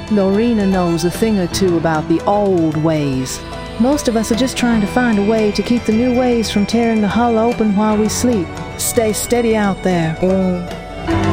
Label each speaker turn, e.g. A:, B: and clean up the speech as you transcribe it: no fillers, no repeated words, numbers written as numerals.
A: Lorena knows a thing or two about the old ways. Most of us are just trying to find a way to keep the new ways from tearing the hull open while we sleep. Stay steady out there.